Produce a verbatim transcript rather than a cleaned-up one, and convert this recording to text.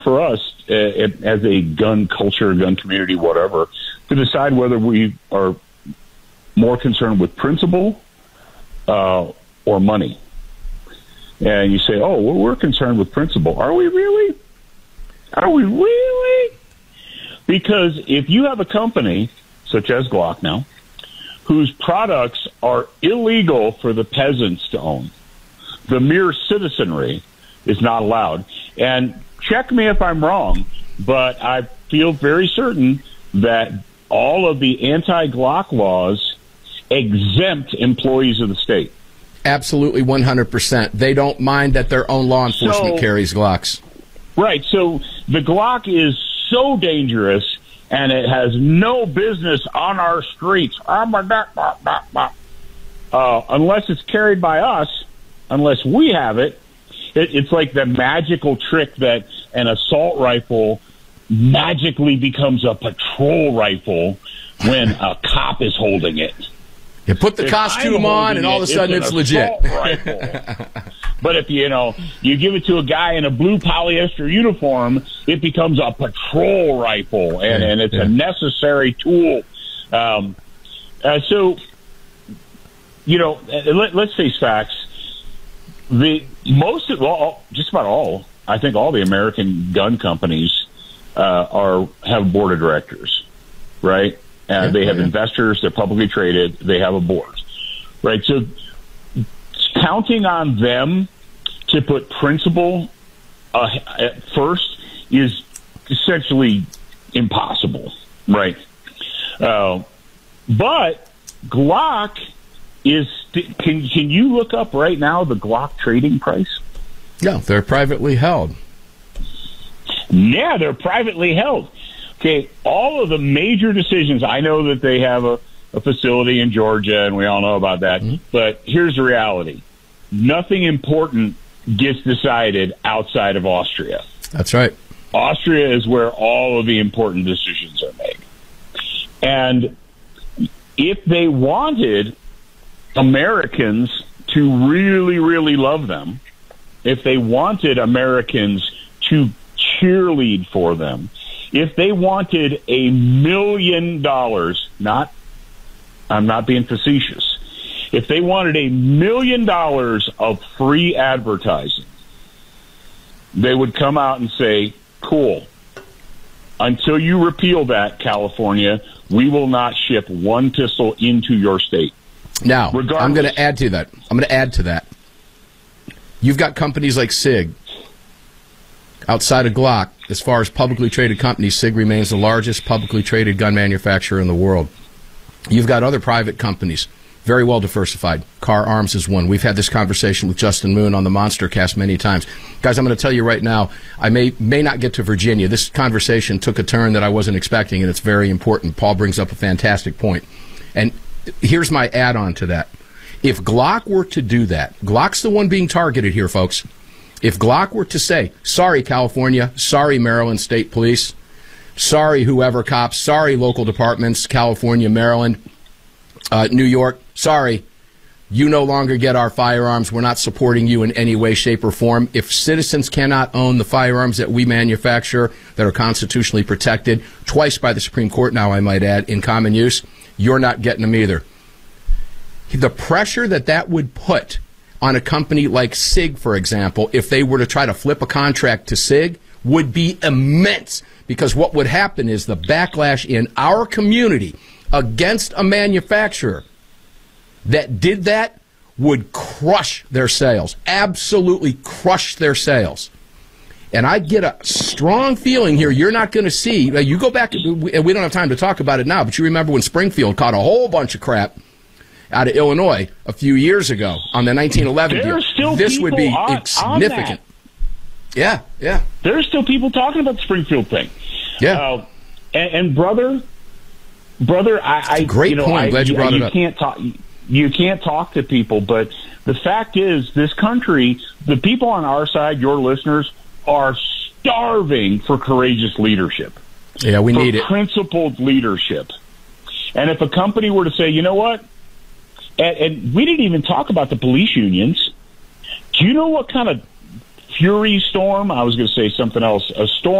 for us uh, as a gun culture, gun community, whatever, to decide whether we are more concerned with principle uh, or money. And you say, oh, well, we're concerned with principle. Are we really? Are we really? Because if you have a company, such as Glock now, whose products are illegal for the peasants to own, the mere citizenry is not allowed. And check me if I'm wrong, but I feel very certain that all of the anti-Glock laws exempt employees of the state. Absolutely, one hundred percent. They don't mind that their own law enforcement so, carries Glocks. Right. So the Glock is so dangerous, and it has no business on our streets. Uh, unless it's carried by us, unless we have it, it, it's like the magical trick that an assault rifle magically becomes a patrol rifle when a cop is holding it. You put the if costume on, and all of a sudden it's, it's legit. But if you know you give it to a guy in a blue polyester uniform, it becomes a patrol rifle, and, and it's yeah. a necessary tool. Um, uh, so, you know, let, let's face facts. The most of all, just about all, I think, all the American gun companies uh, are have a board of directors, right? Uh, they have investors. They're publicly traded. They have a board, right? So counting on them to put principle uh, at first is essentially impossible, right? Uh, but Glock is – can can you look up right now the Glock trading price? Yeah, they're privately held. Yeah, they're privately held. Okay, all of the major decisions, I know that they have a, a facility in Georgia, and we all know about that, mm-hmm. but here's the reality. Nothing important gets decided outside of Austria. That's right. Austria is where all of the important decisions are made. And if they wanted Americans to really, really love them, if they wanted Americans to cheerlead for them, if they wanted a million dollars, not, I'm not being facetious, if they wanted a million dollars of free advertising, they would come out and say, cool, until you repeal that, California, we will not ship one pistol into your state. Now, Regardless. I'm going to add to that. I'm going to add to that. You've got companies like SIG. Outside of Glock, as far as publicly traded companies, SIG remains the largest publicly traded gun manufacturer in the world. You've got other private companies, very well diversified. Car Arms is one. We've had this conversation with Justin Moon on the Monster Cast many times. Guys, I'm going to tell you right now, I may may not get to Virginia. This conversation took a turn that I wasn't expecting, and it's very important. Paul brings up a fantastic point. And here's my add-on to that. If Glock were to do that, Glock's the one being targeted here, folks. If Glock were to say, sorry, California, sorry, Maryland State Police, sorry, whoever cops, sorry, local departments, California, Maryland, uh, New York, sorry, you no longer get our firearms. We're not supporting you in any way, shape, or form. If citizens cannot own the firearms that we manufacture that are constitutionally protected, twice by the Supreme Court now, I might add, in common use, you're not getting them either. The pressure that that would put on a company like SIG, for example, if they were to try to flip a contract to SIG, would be immense. Because what would happen is the backlash in our community against a manufacturer that did that would crush their sales, absolutely crush their sales. And I get a strong feeling here you're not going to see. You go back, and we don't have time to talk about it now, but you remember when Springfield caught a whole bunch of crap out of Illinois a few years ago on the nineteen eleven deal. Still this would be on, significant. On yeah, yeah. There's still people talking about the Springfield thing. Yeah. Uh, and, and brother, brother, I, I great you know, point. I, Glad you brought you it up. Can't talk. You can't talk to people, but the fact is, this country, the people on our side, your listeners, are starving for courageous leadership. Yeah, we need it. Principled leadership. And if a company were to say, you know what? And, and we didn't even talk about the police unions. Do you know what kind of Fury Storm. I was going to say something else. A storm.